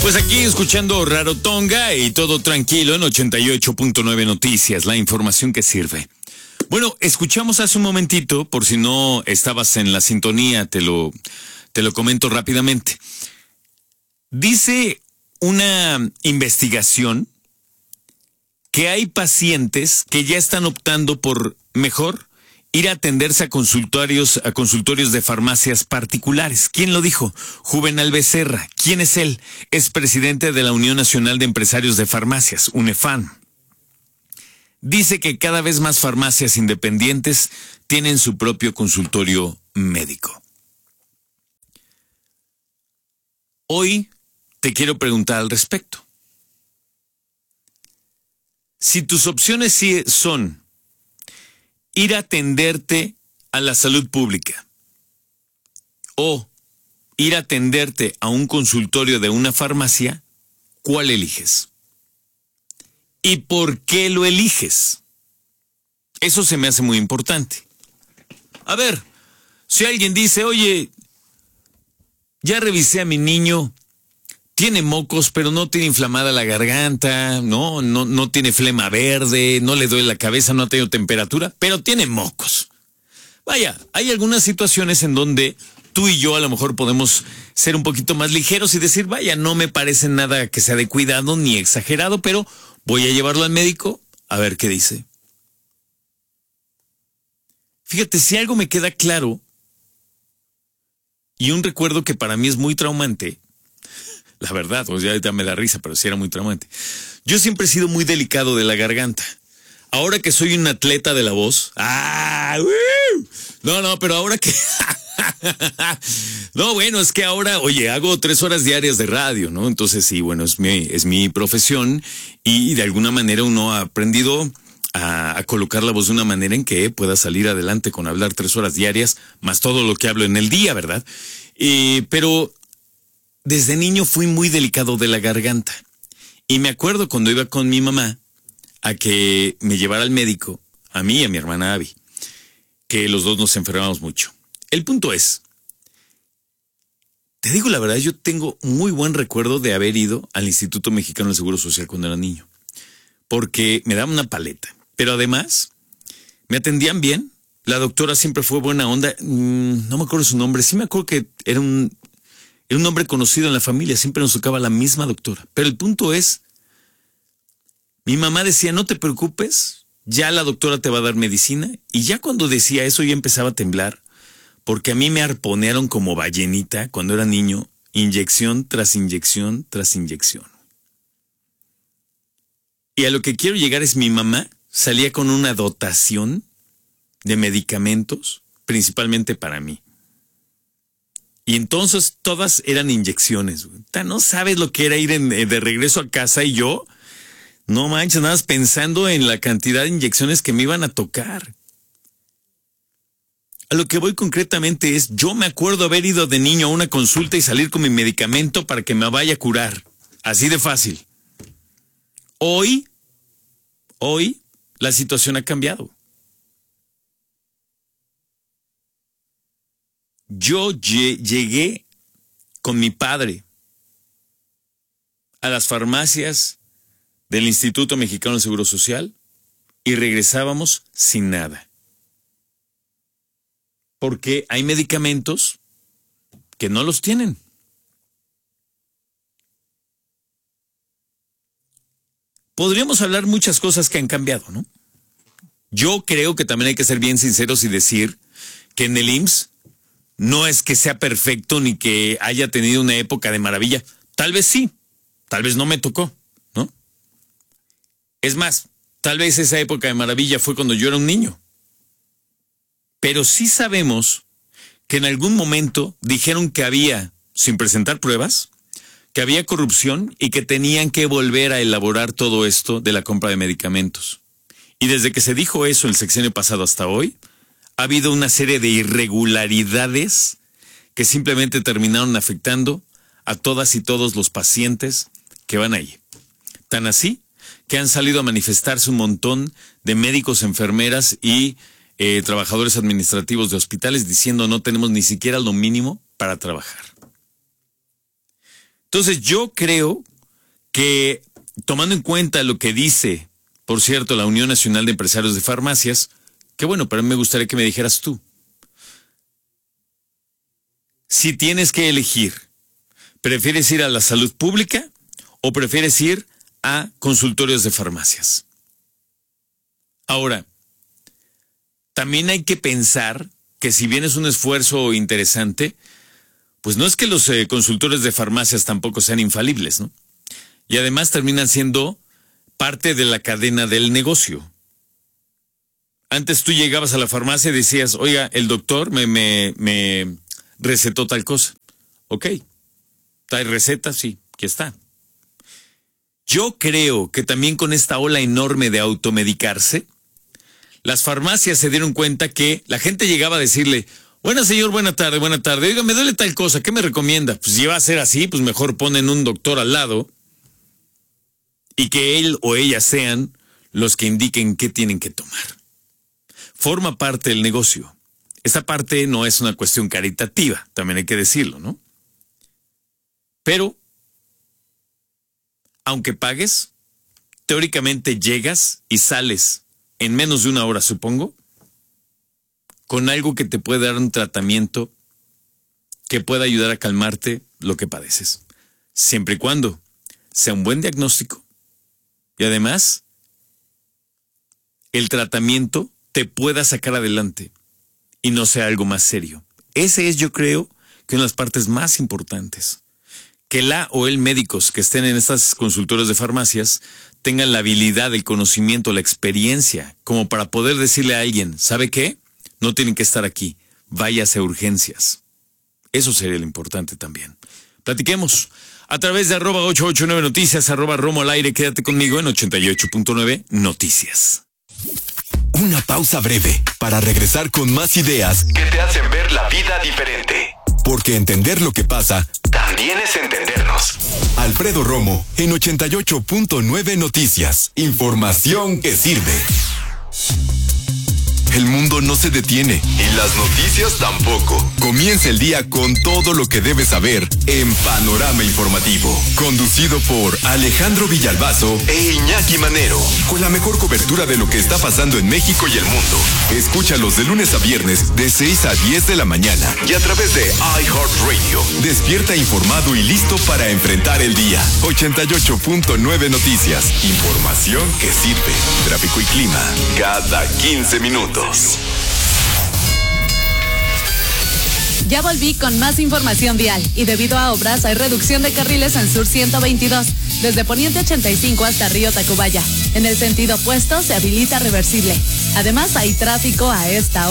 Pues aquí escuchando Rarotonga y todo tranquilo en 88.9 Noticias, la información que sirve. Bueno, escuchamos hace un momentito, por si no estabas en la sintonía, te lo comento rápidamente. Dice una investigación que hay pacientes que ya están optando por mejor ir a atenderse a consultorios de farmacias particulares. ¿Quién lo dijo? Juvenal Becerra. ¿Quién es él? Es presidente de la Unión Nacional de Empresarios de Farmacias, UNEFAM. Dice que cada vez más farmacias independientes tienen su propio consultorio médico. Hoy te quiero preguntar al respecto. Si tus opciones son ir a atenderte a la salud pública o ir a atenderte a un consultorio de una farmacia, ¿cuál eliges? ¿Y por qué lo eliges? Eso se me hace muy importante. A ver, si alguien dice, oye, ya revisé a mi niño, tiene mocos, pero no tiene inflamada la garganta, no tiene flema verde, no le duele la cabeza, no ha tenido temperatura, pero tiene mocos. Vaya, hay algunas situaciones en donde tú y yo a lo mejor podemos ser un poquito más ligeros y decir, vaya, no me parece nada que sea de cuidado ni exagerado, pero voy a llevarlo al médico a ver qué dice. Fíjate, si algo me queda claro y un recuerdo que para mí es muy traumante, la verdad, ya ahorita me da risa, pero sí era muy traumante. Yo siempre he sido muy delicado de la garganta. Ahora que soy un atleta de la voz, pero ahora que no, bueno, es que ahora, oye, hago 3 horas diarias de radio, ¿no? Entonces sí, bueno, es mi profesión y de alguna manera uno ha aprendido a colocar la voz de una manera en que pueda salir adelante con hablar 3 horas diarias, más todo lo que hablo en el día, ¿verdad? Pero desde niño fui muy delicado de la garganta. Y me acuerdo cuando iba con mi mamá a que me llevara al médico, a mí y a mi hermana Abby, que los dos nos enfermamos mucho. El punto es, te digo la verdad, yo tengo muy buen recuerdo de haber ido al Instituto Mexicano del Seguro Social cuando era niño, porque me daban una paleta, pero además me atendían bien. La doctora siempre fue buena onda, no me acuerdo su nombre, sí me acuerdo que era un hombre conocido en la familia, siempre nos tocaba la misma doctora. Pero el punto es, mi mamá decía, no te preocupes, ya la doctora te va a dar medicina. Y ya cuando decía eso, yo empezaba a temblar, porque a mí me arponearon como ballenita cuando era niño, inyección tras inyección tras inyección. Y a lo que quiero llegar es, mi mamá salía con una dotación de medicamentos, principalmente para mí. Y entonces todas eran inyecciones. No sabes lo que era ir de regreso a casa y yo, no manches, nada más pensando en la cantidad de inyecciones que me iban a tocar. A lo que voy concretamente es, yo me acuerdo haber ido de niño a una consulta y salir con mi medicamento para que me vaya a curar. Así de fácil. Hoy, la situación ha cambiado. Yo llegué con mi padre a las farmacias del Instituto Mexicano del Seguro Social y regresábamos sin nada. Porque hay medicamentos que no los tienen. Podríamos hablar muchas cosas que han cambiado, ¿no? Yo creo que también hay que ser bien sinceros y decir que en el IMSS no es que sea perfecto ni que haya tenido una época de maravilla. Tal vez sí, tal vez no me tocó, ¿no? Es más, tal vez esa época de maravilla fue cuando yo era un niño. Pero sí sabemos que en algún momento dijeron que había, sin presentar pruebas, que había corrupción y que tenían que volver a elaborar todo esto de la compra de medicamentos. Y desde que se dijo eso el sexenio pasado hasta hoy, ha habido una serie de irregularidades que simplemente terminaron afectando a todas y todos los pacientes que van allí. Tan así que han salido a manifestarse un montón de médicos, enfermeras y trabajadores administrativos de hospitales diciendo no tenemos ni siquiera lo mínimo para trabajar. Entonces yo creo que, tomando en cuenta lo que dice, por cierto, la Unión Nacional de Empresarios de Farmacias, que bueno, pero me gustaría que me dijeras tú. Si tienes que elegir, ¿prefieres ir a la salud pública o prefieres ir a consultorios de farmacias? Ahora, también hay que pensar que si bien es un esfuerzo interesante, pues no es que los consultores de farmacias tampoco sean infalibles, ¿no? Y además terminan siendo parte de la cadena del negocio. Antes tú llegabas a la farmacia y decías, oiga, el doctor me recetó tal cosa. Ok, ¿trae receta? Sí, aquí está. Yo creo que también con esta ola enorme de automedicarse, las farmacias se dieron cuenta que la gente llegaba a decirle, buena señor, buena tarde, oiga, me duele tal cosa, ¿qué me recomienda? Pues si va a ser así, pues mejor ponen un doctor al lado y que él o ella sean los que indiquen qué tienen que tomar. Forma parte del negocio. Esta parte no es una cuestión caritativa, también hay que decirlo, ¿no? Pero, aunque pagues, teóricamente llegas y sales en menos de una hora, supongo, con algo que te puede dar un tratamiento que pueda ayudar a calmarte lo que padeces. Siempre y cuando sea un buen diagnóstico y además el tratamiento te pueda sacar adelante y no sea algo más serio. Ese es, yo creo, que una de las partes más importantes. Que la o el médicos que estén en estas consultorios de farmacias tengan la habilidad, el conocimiento, la experiencia, como para poder decirle a alguien, ¿sabe qué? No tienen que estar aquí, váyase a urgencias. Eso sería lo importante también. Platiquemos a través de @889 Noticias, @Romo al aire. Quédate conmigo en 88.9 Noticias. Una pausa breve para regresar con más ideas que te hacen ver la vida diferente. Porque entender lo que pasa también es entendernos. Alfredo Romo en 88.9 Noticias. Información que sirve. El mundo no se detiene y las noticias tampoco. Comienza el día con todo lo que debes saber en Panorama Informativo. Conducido por Alejandro Villalbazo e Iñaki Manero. Con la mejor cobertura de lo que está pasando en México y el mundo. Escúchalos de lunes a viernes de 6 a 10 de la mañana. Y a través de iHeartRadio. Despierta informado y listo para enfrentar el día. 88.9 Noticias. Información que sirve. Tráfico y clima cada 15 minutos. Ya volví con más información vial y debido a obras hay reducción de carriles en Sur 122, desde Poniente 85 hasta Río Tacubaya. En el sentido opuesto se habilita reversible. Además hay tráfico a esta hora.